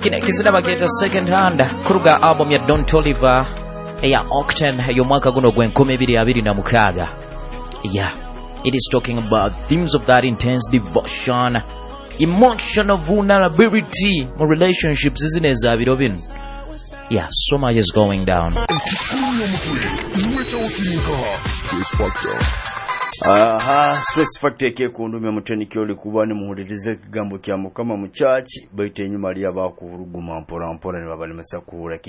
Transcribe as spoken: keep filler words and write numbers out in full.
kino ekizina bageeta second hand kuruga album ya Don Toliver eya Octane ey'omwaka guno gw'enkumi ebiri abiri na mukaaga. Yeah, it is talking about themes of that intense devotion, emotional vulnerability mu relationships ezineza biro bino. Yeah, so much is going down. Aha, stress factor ke kundumya muteni kyoli kubani muhulirize kigambo kya mukama mu church baite enyuma lya bakuvuruguma mpora mpora ne babali masakura.